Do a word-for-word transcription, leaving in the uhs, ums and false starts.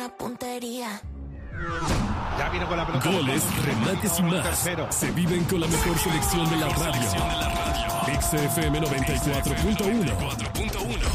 buena puntería. Ya vino con la pelota. Goles, remates y más. Tercero. Se viven con la mejor selección de la radio. X F M noventa y cuatro punto uno.